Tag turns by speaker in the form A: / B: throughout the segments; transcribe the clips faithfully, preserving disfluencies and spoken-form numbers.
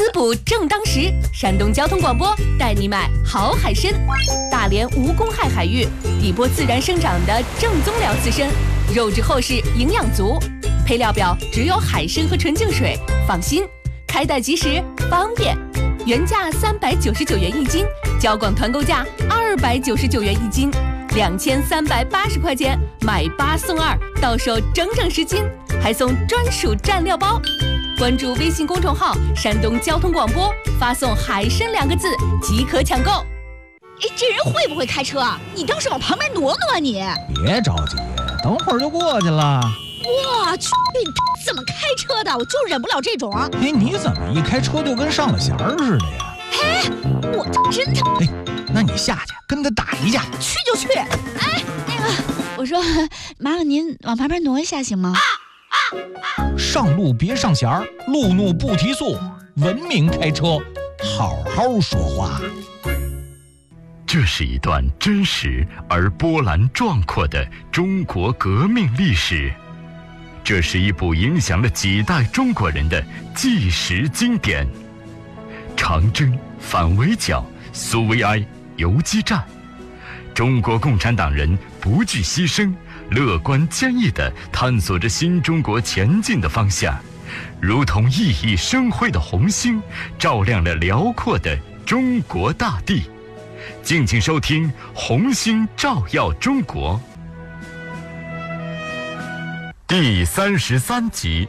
A: 滋补正当时，山东交通广播带你买好海参。大连无公害海域，底波自然生长的正宗辽刺参，肉质厚实，营养足。配料表只有海参和纯净水，放心，开袋即时，方便。原价三百九十九元一斤，交广团购价二百九十九元一斤，两千三百八十块钱买八送二，到手整整十斤，还送专属蘸料包。关注微信公众号“山东交通广播”，发送“海参”两个字即可抢购。
B: 哎，这人会不会开车？你倒是往旁边挪挪啊你！
C: 别着急，等会儿就过去了。
B: 我去，怎么开车的？我就忍不了这种。
C: 哎，你怎么一开车就跟上了弦儿似的呀？
B: 哎，我真的。
C: 哎，那你下去跟他打一架。
B: 去就去。哎，那个，我说，麻烦您往旁边挪一下行吗？
C: 上路别上弦儿，路怒不提速，文明开车，好好说话。
D: 这是一段真实而波澜壮阔的中国革命历史，这是一部影响了几代中国人的纪实经典。长征、反围剿、苏维埃、游击战，中国共产党人不惧牺牲，乐观坚毅地探索着新中国前进的方向，如同熠熠生辉的红星，照亮了辽阔的中国大地。敬请收听《红星照耀中国》第三十三集。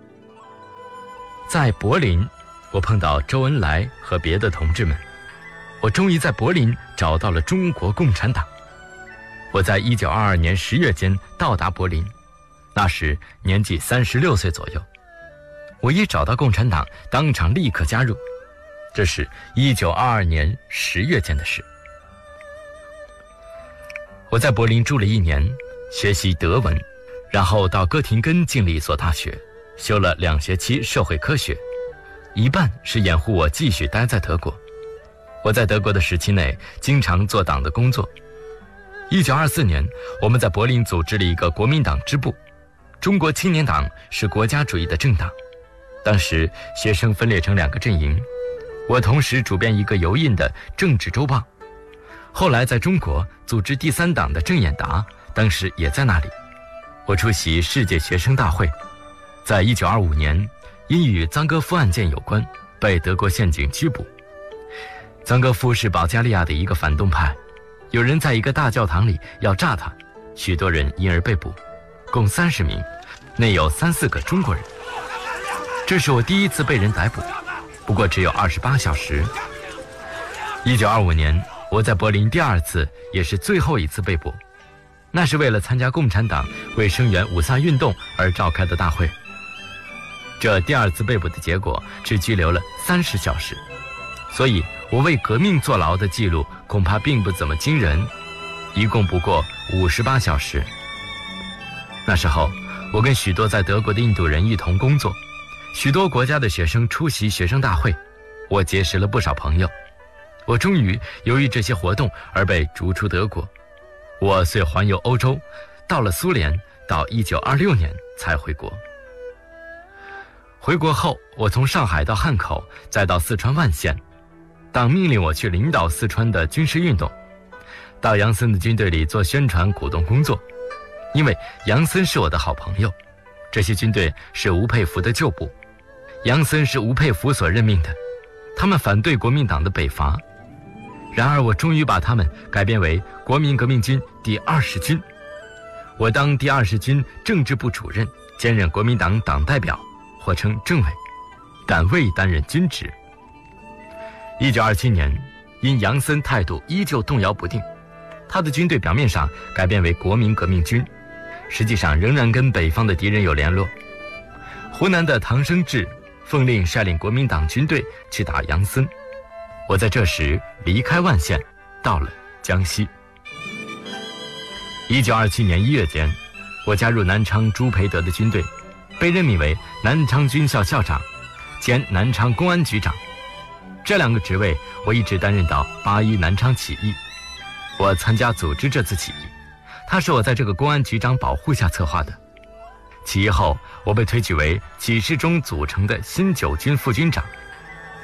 D: 在柏林，我碰到周恩来和别的同志们，我终于在柏林找到了中国共产党。我在一九二二年十月间到达柏林，那时年纪三十六岁左右。我一找到共产党，当场立刻加入。这是一九二二年十月间的事。我在柏林住了一年，学习德文，然后到哥廷根进了一所大学，修了两学期社会科学，一半是掩护我继续待在德国。我在德国的时期内经常做党的工作。一九二四年，我们在柏林组织了一个国民党支部。中国青年党是国家主义的政党，当时学生分裂成两个阵营，我同时主编一个油印的政治周报。后来在中国组织第三党的郑演达，当时也在那里。我出席世界学生大会，在一九二五年因与臧戈夫案件有关，被德国宪警拘捕。臧戈夫是保加利亚的一个反动派，有人在一个大教堂里要炸他，许多人因而被捕，共三十名，内有三四个中国人。这是我第一次被人逮捕，不过只有二十八小时。一九二五年，我在柏林第二次也是最后一次被捕，那是为了参加共产党为声援五卅运动而召开的大会。这第二次被捕的结果只拘留了三十小时，所以我为革命坐牢的记录恐怕并不怎么惊人，一共不过五十八小时。那时候我跟许多在德国的印度人一同工作，许多国家的学生出席学生大会，我结识了不少朋友。我终于由于这些活动而被逐出德国，我遂环游欧洲，到了苏联，到一九二六年才回国。回国后，我从上海到汉口，再到四川万县，党命令我去领导四川的军事运动，到杨森的军队里做宣传鼓动工作。因为杨森是我的好朋友，这些军队是吴佩孚的旧部，杨森是吴佩孚所任命的，他们反对国民党的北伐。然而我终于把他们改编为国民革命军第二十军，我当第二十军政治部主任，兼任国民党党代表，或称政委，但未担任军职。一九二七年，因杨森态度依旧动摇不定，他的军队表面上改编为国民革命军，实际上仍然跟北方的敌人有联络。湖南的唐生智奉令率领国民党军队去打杨森，我在这时离开万县，到了江西。一九二七年一月间，我加入南昌朱培德的军队，被任命为南昌军校校长兼南昌公安局长。这两个职位我一直担任到八一南昌起义。我参加组织这次起义，它是我在这个公安局长保护下策划的。起义后，我被推举为起事中组成的新九军副军长。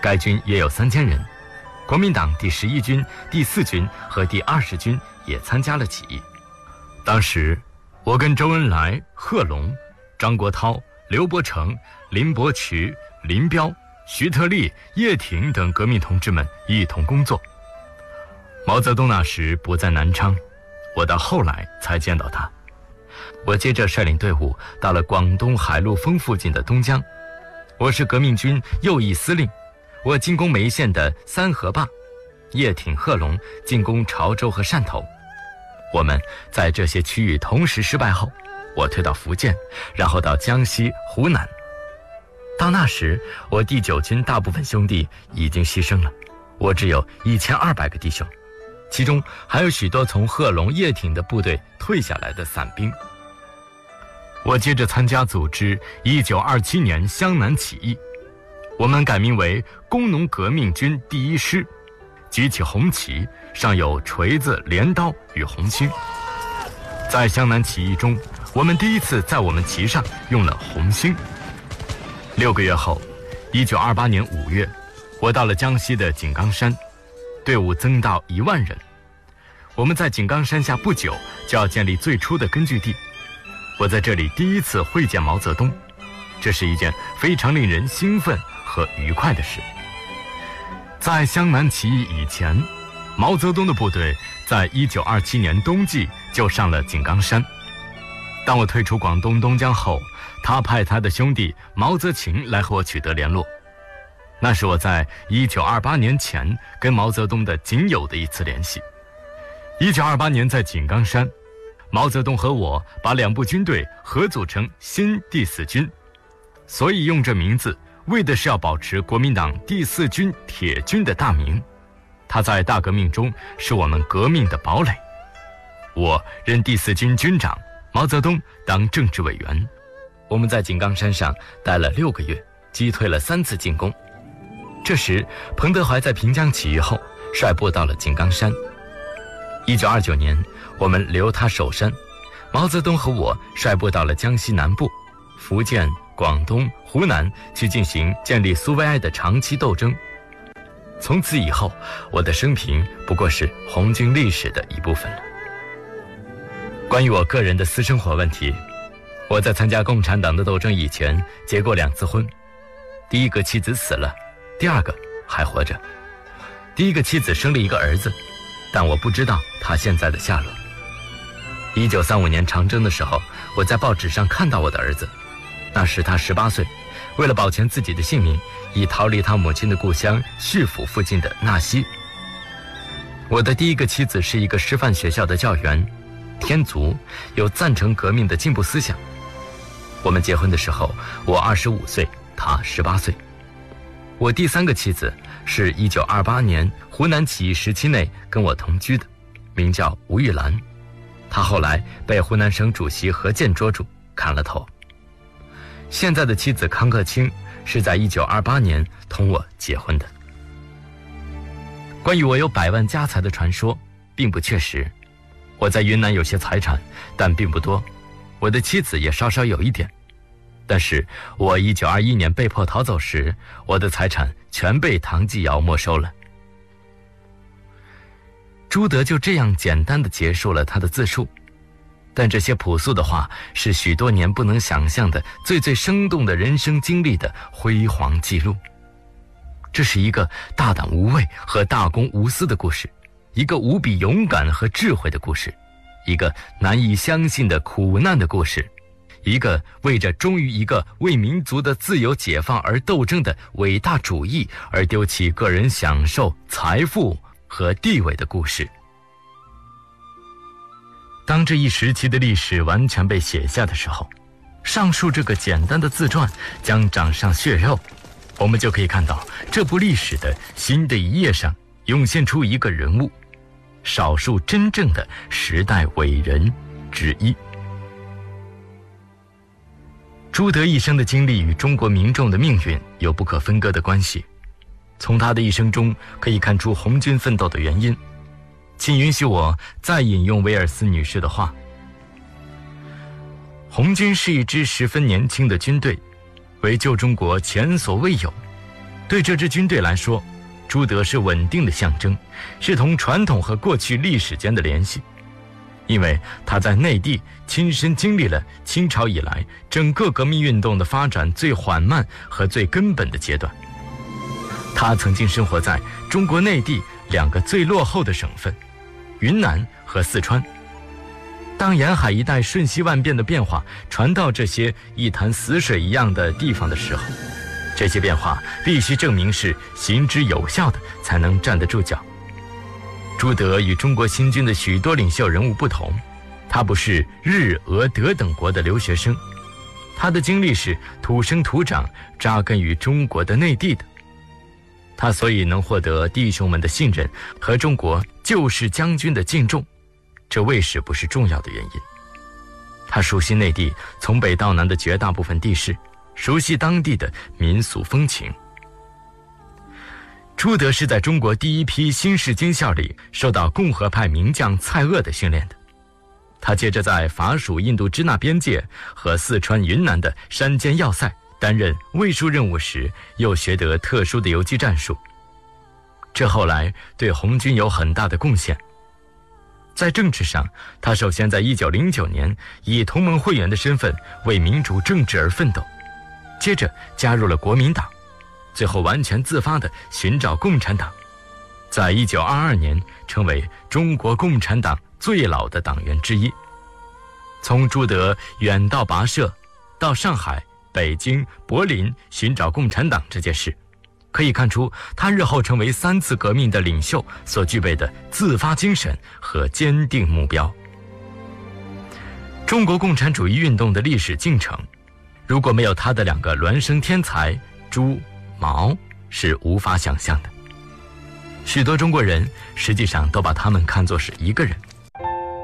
D: 该军约有三千人。国民党第十一军、第四军和第二十军也参加了起义。当时，我跟周恩来、贺龙、张国焘、刘伯承、林伯渠、林彪、徐特立、叶挺等革命同志们一同工作。毛泽东那时不在南昌，我到后来才见到他。我接着率领队伍到了广东海陆丰附近的东江，我是革命军右翼司令，我进攻梅县的三河坝，叶挺、贺龙进攻潮州和汕头。我们在这些区域同时失败后，我退到福建，然后到江西、湖南。到那时，我第九军大部分兄弟已经牺牲了，我只有一千二百个弟兄，其中还有许多从贺龙、叶挺的部队退下来的散兵。我接着参加组织一九二七年湘南起义，我们改名为工农革命军第一师，举起红旗，上有锤子、镰刀与红星。在湘南起义中，我们第一次在我们旗上用了红星。六个月后，一九二八年五月，我到了江西的井冈山，队伍增到一万人。我们在井冈山下不久就要建立最初的根据地。我在这里第一次会见毛泽东，这是一件非常令人兴奋和愉快的事。在湘南起义以前，毛泽东的部队在一九二七年冬季就上了井冈山。当我退出广东东江后，他派他的兄弟毛泽勤来和我取得联络。那是我在一九二八年前跟毛泽东的仅有的一次联系。一九二八年在井冈山，毛泽东和我把两部军队合组成新第四军，所以用这名字为的是要保持国民党第四军铁军的大名。他在大革命中是我们革命的堡垒。我任第四军军长，毛泽东当政治委员。我们在井冈山上待了六个月，击退了三次进攻。这时，彭德怀在平江起义后率部到了井冈山。一九二九年，我们留他守山，毛泽东和我率部到了江西南部、福建、广东、湖南去进行建立苏维埃的长期斗争。从此以后，我的生平不过是红军历史的一部分了。关于我个人的私生活问题，我在参加共产党的斗争以前结过两次婚，第一个妻子死了，第二个还活着。第一个妻子生了一个儿子，但我不知道他现在的下落。一九三五年长征的时候，我在报纸上看到我的儿子，那时他十八岁，为了保全自己的性命，已逃离他母亲的故乡叙府附近的纳西。我的第一个妻子是一个师范学校的教员，天族，有赞成革命的进步思想。我们结婚的时候，我二十五岁，他十八岁。我第三个妻子是一九二八年湖南起义时期内跟我同居的，名叫吴玉兰。她后来被湖南省主席何键捉住，砍了头。现在的妻子康克清是在一九二八年同我结婚的。关于我有百万家财的传说并不确实，我在云南有些财产，但并不多。我的妻子也稍稍有一点，但是我一九二一年被迫逃走时，我的财产全被唐继尧没收了。朱德就这样简单地结束了他的自述，但这些朴素的话是许多年不能想象的最最生动的人生经历的辉煌记录。这是一个大胆无畏和大公无私的故事，一个无比勇敢和智慧的故事，一个难以相信的苦难的故事，一个为着忠于一个为民族的自由解放而斗争的伟大主义而丢弃个人享受、财富和地位的故事。当这一时期的历史完全被写下的时候，上述这个简单的自传将长上血肉，我们就可以看到这部历史的新的一页上涌现出一个人物，少数真正的时代伟人之一。朱德一生的经历与中国民众的命运有不可分割的关系，从他的一生中可以看出红军奋斗的原因。请允许我再引用威尔斯女士的话：红军是一支十分年轻的军队，为救中国前所未有。 对这支军队来说，朱德是稳定的象征，是同传统和过去历史间的联系。因为他在内地亲身经历了清朝以来整个革命运动的发展最缓慢和最根本的阶段。他曾经生活在中国内地两个最落后的省份，云南和四川。当沿海一带瞬息万变的变化传到这些一潭死水一样的地方的时候，这些变化必须证明是行之有效的，才能站得住脚。朱德与中国新军的许多领袖人物不同，他不是日俄德等国的留学生，他的经历是土生土长扎根于中国的内地的。他所以能获得弟兄们的信任和中国救世将军的敬重，这未试不是重要的原因。他熟悉内地从北到南的绝大部分地势，熟悉当地的民俗风情。朱德是在中国第一批新式军校里受到共和派名将蔡锷的训练的。他接着在法属印度支那边界和四川云南的山间要塞担任卫戍任务时，又学得特殊的游击战术，这后来对红军有很大的贡献。在政治上，他首先在一九零九年以同盟会员的身份为民主政治而奋斗，接着加入了国民党，最后完全自发地寻找共产党，在一九二二年成为中国共产党最老的党员之一。从朱德远到跋涉，到上海、北京、柏林寻找共产党这件事，可以看出他日后成为三次革命的领袖所具备的自发精神和坚定目标。中国共产主义运动的历史进程，如果没有他的两个孪生天才朱、毛，是无法想象的。许多中国人实际上都把他们看作是一个人。